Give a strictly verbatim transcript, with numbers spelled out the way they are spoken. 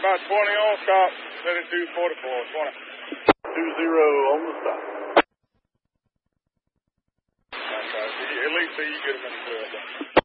about twenty on stop, seventy-two forty-four, twenty. Two zero on the stop. At least see you get them in the